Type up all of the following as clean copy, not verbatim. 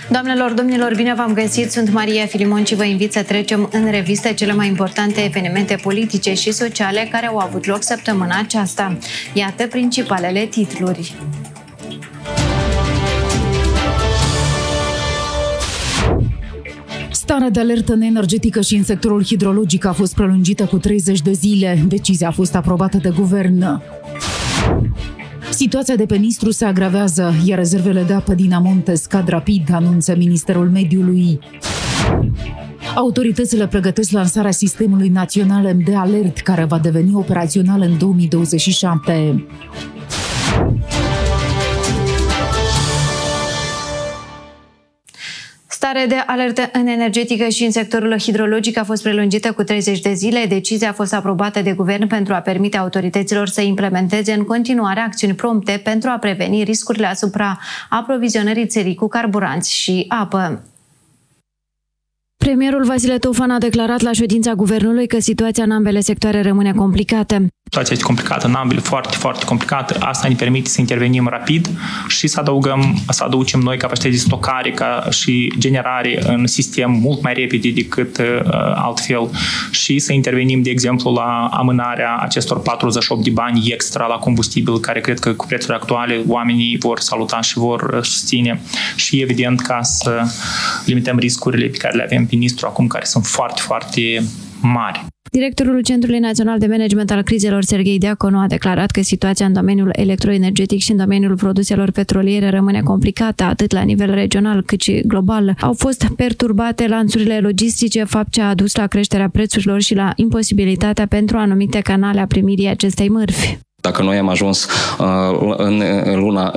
Doamnelor, domnilor, bine v-am găsit! Sunt Maria Filimon și vă invit să trecem în revistă cele mai importante evenimente politice și sociale care au avut loc săptămâna aceasta. Iată principalele titluri. Starea de alertă energetică și în sectorul hidrologic a fost prelungită cu 30 de zile. Decizia a fost aprobată de guvern. Situația de pe Nistru se agravează, iar rezervele de apă din amonte scad rapid, anunță Ministerul Mediului. Autoritățile pregătesc lansarea sistemului național de alert, care va deveni operațional în 2027. Starea de alertă în energetică și în sectorul hidrologic a fost prelungită cu 30 de zile. Decizia a fost aprobată de guvern pentru a permite autorităților să implementeze în continuare acțiuni prompte pentru a preveni riscurile asupra aprovizionării țării cu carburanți și apă. Premierul Vasile Tofan a declarat la ședința guvernului că situația în ambele sectoare rămâne complicată. Situația este complicată în ambele, foarte, foarte complicată. Asta ne permite să intervenim rapid și să aducem noi capacități de stocare și generare în sistem mult mai repede decât altfel și să intervenim, de exemplu, la amânarea acestor 48 de bani extra la combustibil, care cred că cu prețurile actuale oamenii vor saluta și vor susține și, evident, ca să limităm riscurile pe care le avem pe Nistru acum, care sunt foarte, foarte mari. Directorul Centrului Național de Management al Crizelor, Serghei Diaconu, a declarat că situația în domeniul electroenergetic și în domeniul produselor petroliere rămâne complicată, atât la nivel regional cât și global. Au fost perturbate lanțurile logistice, fapt ce a adus la creșterea prețurilor și la imposibilitatea pentru anumite canale a primirii acestei mărfi. Dacă noi am ajuns în luna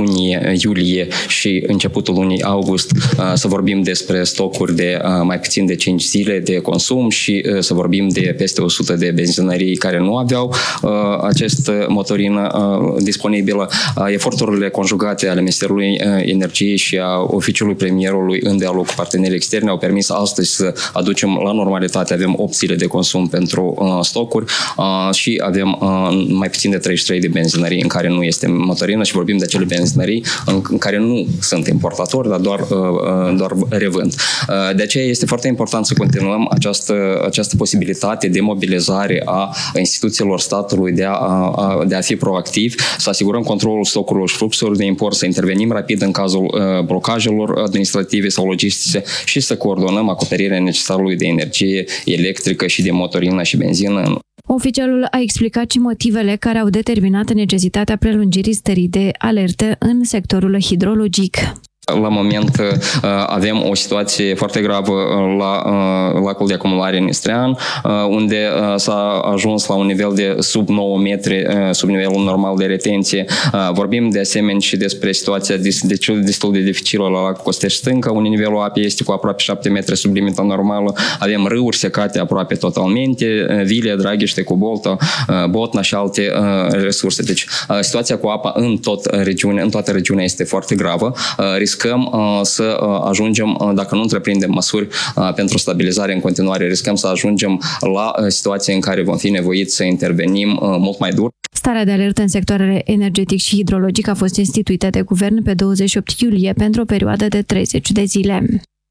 iulie și începutul lunii august să vorbim despre stocuri de mai puțin de 5 zile de consum și să vorbim de peste 100 de benzinării care nu aveau această motorină disponibilă, eforturile conjugate ale Ministerului Energiei și a Oficiului Premierului în dialog cu partenerii externi au permis astăzi să aducem la normalitate. Avem 8 zile de consum pentru stocuri și avem mai puțin de 33 de benzinării în care nu este motorină și vorbim de acele benzinării în care nu sunt importatori, dar doar revând. De aceea este foarte important să continuăm această posibilitate de mobilizare a instituțiilor statului de a fi proactiv, să asigurăm controlul stocurilor și fluxurilor de import, să intervenim rapid în cazul blocajelor administrative sau logistice și să coordonăm acoperirea necesarului de energie electrică și de motorină și benzină. Oficialul a explicat și motivele care au determinat necesitatea prelungirii stării de alertă în sectorul hidrologic. La moment avem o situație foarte gravă la lacul de acumulare Nistrean, unde s-a ajuns la un nivel de sub 9 metri, sub nivelul normal de retenție. Vorbim de asemenea și despre situația destul de dificilă la lacul Costești Stânca, unde nivelul apei este cu aproape 7 metri sub limita normală. Avem râuri secate aproape totalmente, Vilia, Draghiște, Cubolta, Botna și alte resurse. Deci situația cu apa în toată regiunea este foarte gravă. Riscăm să ajungem, dacă nu întreprindem măsuri pentru stabilizare în continuare, riscăm să ajungem la situații în care vom fi nevoiți să intervenim mult mai dur. Starea de alertă în sectoarele energetic și hidrologic a fost instituită de guvern pe 28 iulie pentru o perioadă de 30 de zile.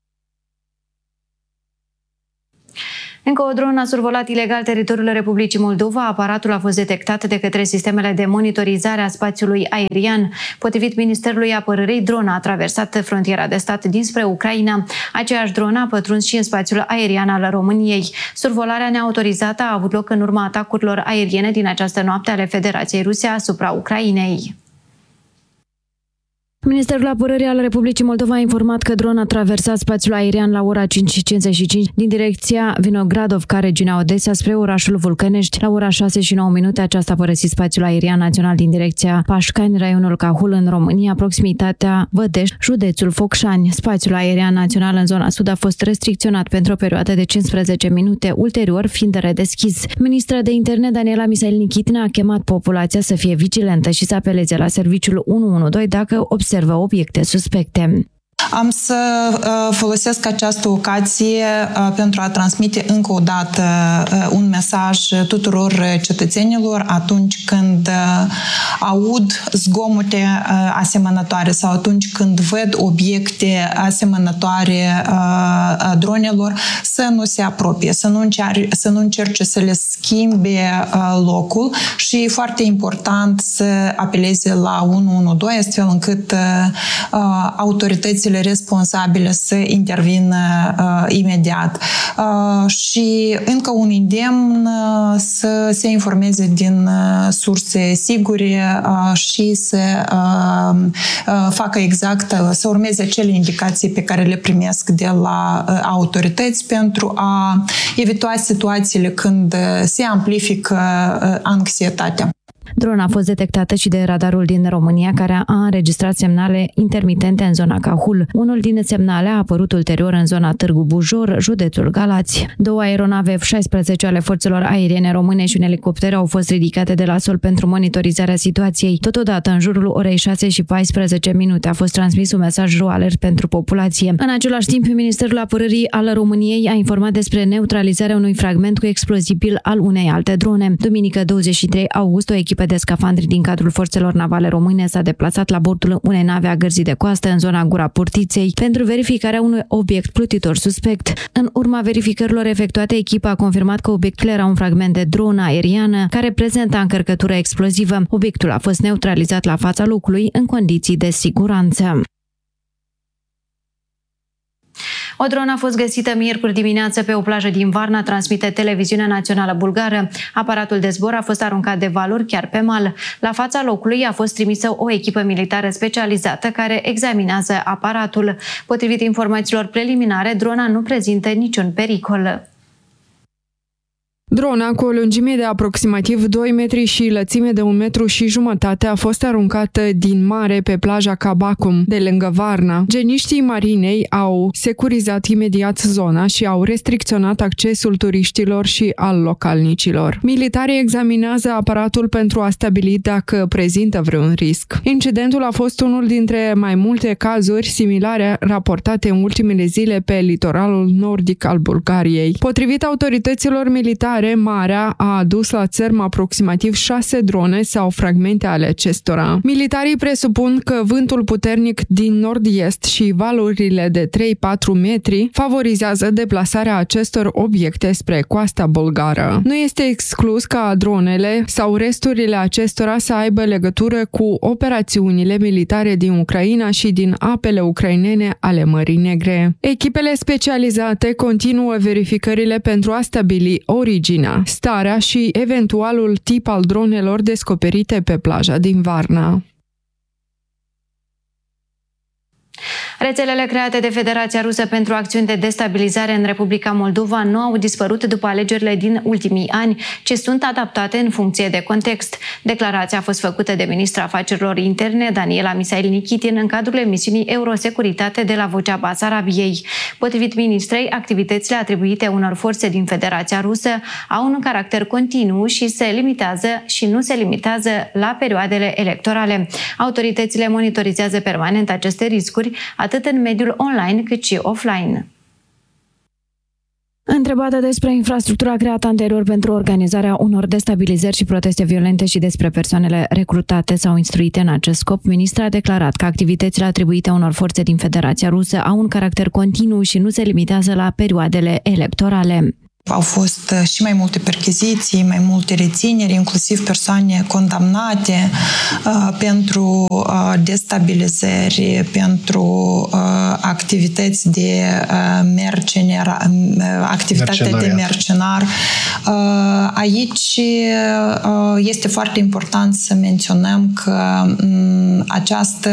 Încă o dronă a survolat ilegal teritoriul Republicii Moldova. Aparatul a fost detectat de către sistemele de monitorizare a spațiului aerian. Potrivit Ministerului Apărării, drona a traversat frontiera de stat dinspre Ucraina. Aceeași dronă a pătruns și în spațiul aerian al României. Survolarea neautorizată a avut loc în urma atacurilor aeriene din această noapte ale Federației Ruse asupra Ucrainei. Ministerul Apărării al Republicii Moldova a informat că drona a traversat spațiul aerian la ora 5:55 din direcția Vinogradovca, regiunea Odessa, spre orașul Vulcănești. La ora 6:09 aceasta a părăsit spațiul aerian național din direcția Pașcani, raionul Cahul, în România, proximitatea Vădești, județul Focșani. Spațiul aerian național în zona sud a fost restricționat pentru o perioadă de 15 minute, ulterior fiind redeschis. Ministra de Interne Daniela Misail Nichitina a chemat populația să fie vigilentă și să apeleze la serviciul 112 dacă observă obiecte suspecte. Am să folosesc această ocazie pentru a transmite încă o dată un mesaj tuturor cetățenilor atunci când aud zgomote asemănătoare sau atunci când văd obiecte asemănătoare dronelor, să nu se apropie, să nu încerce să le schimbe locul și e foarte important să apeleze la 112 astfel încât autoritățile responsabile să intervină imediat. Și încă un îndemn să se informeze din surse sigure și să facă exact, să urmeze acele indicații pe care le primesc de la autorități pentru a evita situațiile când se amplifică anxietatea. Drona a fost detectată și de radarul din România, care a înregistrat semnale intermitente în zona Cahul. Unul din semnale a apărut ulterior în zona Târgu Bujor, județul Galați. 2 aeronave F-16 ale forțelor aeriene române și un elicopter au fost ridicate de la sol pentru monitorizarea situației. Totodată, în jurul orei 6:14 a fost transmis un mesaj RoAlert pentru populație. În același timp, Ministerul Apărării al României a informat despre neutralizarea unui fragment cu explozibil al unei alte drone. Duminică 23 august, o echipă de scafandri din cadrul forțelor navale române s-a deplasat la bordul unei nave a Gărzii de Coastă în zona Gura Portiței pentru verificarea unui obiect plutitor suspect. În urma verificărilor efectuate, echipa a confirmat că obiectul era un fragment de dronă aeriană care prezenta încărcătură explozivă. Obiectul a fost neutralizat la fața locului în condiții de siguranță. O dronă a fost găsită miercuri dimineață pe o plajă din Varna, transmite televiziunea națională bulgară. Aparatul de zbor a fost aruncat de valuri chiar pe mal. La fața locului a fost trimisă o echipă militară specializată care examinează aparatul. Potrivit informațiilor preliminare, drona nu prezintă niciun pericol. Drona, cu o lungime de aproximativ 2 metri și lățime de 1,5 metri, a fost aruncată din mare pe plaja Cabacum, de lângă Varna. Geniștii marinei au securizat imediat zona și au restricționat accesul turiștilor și al localnicilor. Militarii examinează aparatul pentru a stabili dacă prezintă vreun risc. Incidentul a fost unul dintre mai multe cazuri similare raportate în ultimele zile pe litoralul nordic al Bulgariei. Potrivit autorităților militare, marea a adus la țărm aproximativ 6 drone sau fragmente ale acestora. Militarii presupun că vântul puternic din nord-est și valurile de 3-4 metri favorizează deplasarea acestor obiecte spre coasta bulgară. Nu este exclus ca dronele sau resturile acestora să aibă legătură cu operațiunile militare din Ucraina și din apele ucrainene ale Mării Negre. Echipele specializate continuă verificările pentru a stabili originea, starea și eventualul tip al dronelor descoperite pe plaja din Varna. Rețelele create de Federația Rusă pentru acțiuni de destabilizare în Republica Moldova nu au dispărut după alegerile din ultimii ani, ci sunt adaptate în funcție de context. Declarația a fost făcută de ministra afacerilor interne, Daniela Misail-Nichitin, în cadrul emisiunii Eurosecuritate de la Vocea Basarabiei. Potrivit ministrei, activitățile atribuite unor forțe din Federația Rusă au un caracter continuu și nu se limitează la perioadele electorale. Autoritățile monitorizează permanent aceste riscuri, atât în mediul online cât și offline. Întrebată despre infrastructura creată anterior pentru organizarea unor destabilizări și proteste violente și despre persoanele recrutate sau instruite în acest scop, ministra a declarat că activitățile atribuite unor forțe din Federația Rusă au un caracter continuu și nu se limitează la perioadele electorale. Au fost și mai multe percheziții, mai multe rețineri, inclusiv persoane condamnate pentru destabilizări, pentru activități de mercenar. Aici este foarte important să menționăm că această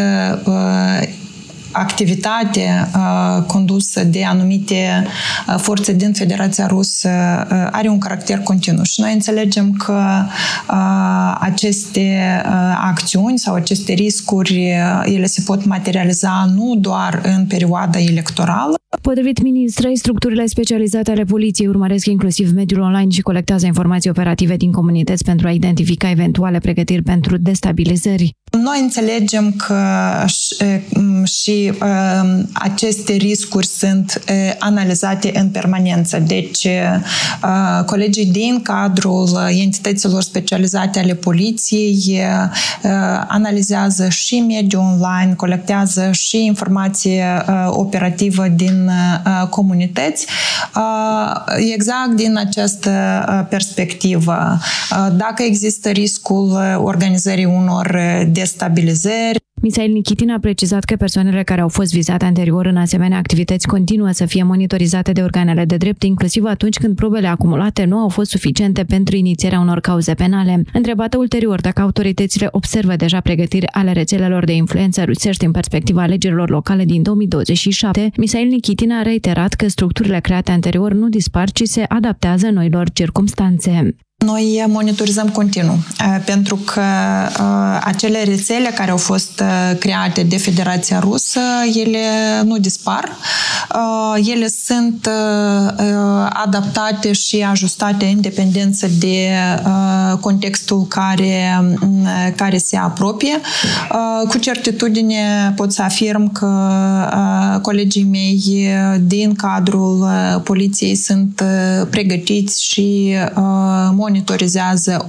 activitate condusă de anumite forțe din Federația Rusă are un caracter continuu și noi înțelegem că aceste acțiuni sau aceste riscuri ele se pot materializa nu doar în perioada electorală. Potrivit ministrei, structurile specializate ale poliției urmăresc inclusiv mediul online și colectează informații operative din comunități pentru a identifica eventuale pregătiri pentru destabilizări. Noi înțelegem că și și aceste riscuri sunt analizate în permanență. Deci, colegii din cadrul entităților specializate ale poliției analizează și mediul online, colectează și informație operativă din comunități. Exact din această perspectivă, dacă există riscul organizării unor destabilizări. Misail Nikitin a precizat că persoanele care au fost vizate anterior în asemenea activități continuă să fie monitorizate de organele de drept, inclusiv atunci când probele acumulate nu au fost suficiente pentru inițierea unor cauze penale. Întrebată ulterior dacă autoritățile observă deja pregătiri ale rețelelor de influență rusești în perspectiva alegerilor locale din 2027, Misail Nikitin a reiterat că structurile create anterior nu dispar, ci se adaptează noilor circumstanțe. Noi monitorizăm continuu, pentru că acele rețele care au fost create de Federația Rusă, ele nu dispar. Ele sunt adaptate și ajustate în dependență de contextul care se apropie. Cu certitudine pot să afirm că colegii mei din cadrul poliției sunt pregătiți și monitorizează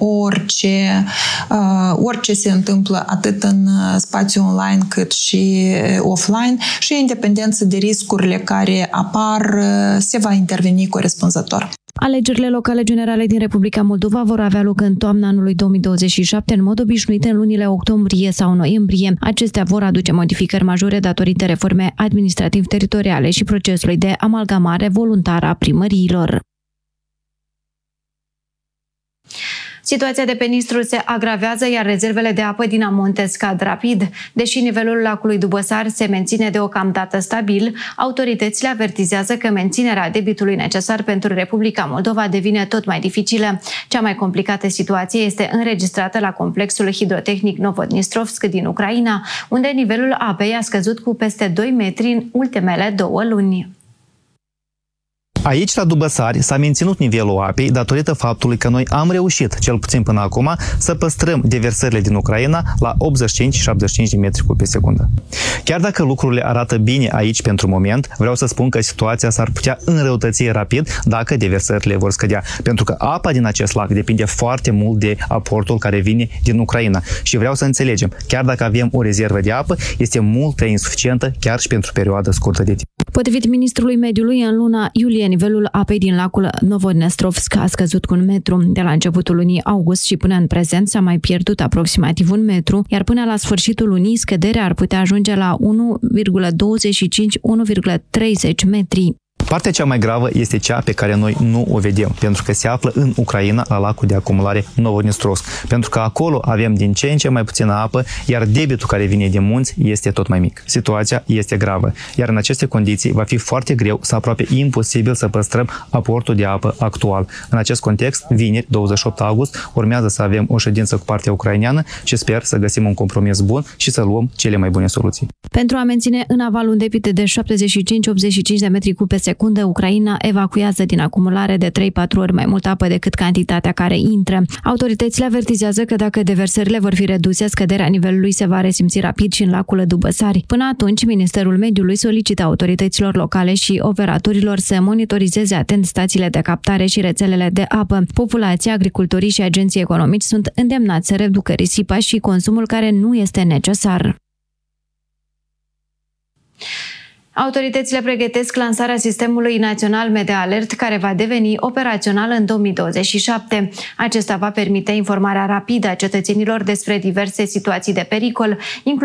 orice se întâmplă atât în spațiu online cât și offline și în dependență de riscurile care apar se va interveni corespunzător. Alegerile locale generale din Republica Moldova vor avea loc în toamna anului 2027, în mod obișnuit în lunile octombrie sau noiembrie. Acestea vor aduce modificări majore datorită reformei administrativ-teritoriale și procesului de amalgamare voluntară a primăriilor. Situația de pe Nistru se agravează, iar rezervele de apă din amonte scad rapid. Deși nivelul lacului Dubăsar se menține deocamdată stabil, autoritățile avertizează că menținerea debitului necesar pentru Republica Moldova devine tot mai dificilă. Cea mai complicată situație este înregistrată la complexul hidrotehnic Novodnistrovsk din Ucraina, unde nivelul apei a scăzut cu peste 2 metri în ultimele 2 luni. Aici, la Dubăsari, s-a menținut nivelul apei datorită faptului că noi am reușit, cel puțin până acum, să păstrăm deversările din Ucraina la 85-75 de metri cub pe secundă. Chiar dacă lucrurile arată bine aici pentru moment, vreau să spun că situația s-ar putea înrăutăți rapid dacă deversările vor scădea, pentru că apa din acest lac depinde foarte mult de aportul care vine din Ucraina. Și vreau să înțelegem, chiar dacă avem o rezervă de apă, este mult prea insuficientă chiar și pentru perioadă scurtă de timp. Potrivit ministrului mediului, în luna iulie, nivelul apei din lacul Novodnestrovsk a scăzut cu 1 metru. De la începutul lunii august și până în prezent s-a mai pierdut aproximativ 1 metru, iar până la sfârșitul lunii scăderea ar putea ajunge la 1,25-1,30 metri. Partea cea mai gravă este cea pe care noi nu o vedem, pentru că se află în Ucraina, la lacul de acumulare Novodnistrovsk. Pentru că acolo avem din ce în ce mai puțină apă, iar debitul care vine din munți este tot mai mic. Situația este gravă, iar în aceste condiții va fi foarte greu sau aproape imposibil să păstrăm aportul de apă actual. În acest context, vineri, 28 august, urmează să avem o ședință cu partea ucraineană și sper să găsim un compromis bun și să luăm cele mai bune soluții. Pentru a menține în aval un debit de 75-85 de metri cub pe secundă, Ucraina evacuează din acumulare de 3-4 ori mai multă apă decât cantitatea care intră. Autoritățile avertizează că dacă deversările vor fi reduse, scăderea nivelului se va resimți rapid și în lacul Dubăsari. Până atunci, Ministerul Mediului solicită autorităților locale și operatorilor să monitorizeze atent stațiile de captare și rețelele de apă. Populația, agricultorii și agenții economici sunt îndemnați să reducă risipa și consumul care nu este necesar. Autoritățile pregătesc lansarea Sistemului Național Media Alert, care va deveni operațional în 2027. Acesta va permite informarea rapidă a cetățenilor despre diverse situații de pericol,